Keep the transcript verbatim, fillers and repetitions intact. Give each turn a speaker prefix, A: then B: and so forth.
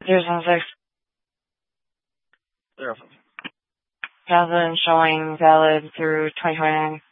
A: zero seven six.
B: zero seven six.
A: Johnson showing valid through twenty twenty-nine.